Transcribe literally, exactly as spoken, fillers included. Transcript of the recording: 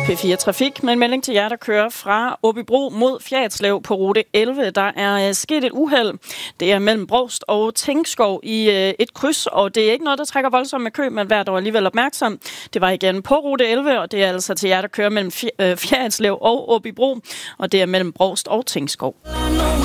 P fire Trafik med en melding til jer, der kører fra Åbybro mod Fjerritslev på rute elleve. Der er sket et uheld. Det er mellem Brovst og Tingskov i et kryds, og det er ikke noget, der trækker voldsomt med kø, men vær dog alligevel opmærksom. Det var igen på rute elleve, og det er altså til jer, der kører mellem Fjerritslev og Åbybro, og det er mellem Brovst og Tingskov.